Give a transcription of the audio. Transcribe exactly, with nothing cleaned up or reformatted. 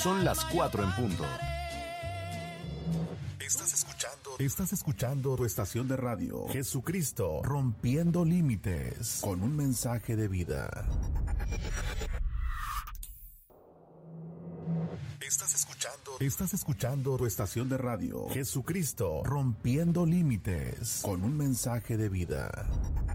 Son las cuatro en punto. Estás escuchando, estás escuchando tu estación de radio, Jesucristo, rompiendo límites, con un mensaje de vida. Estás escuchando, estás escuchando tu estación de radio, Jesucristo, rompiendo límites, con un mensaje de vida.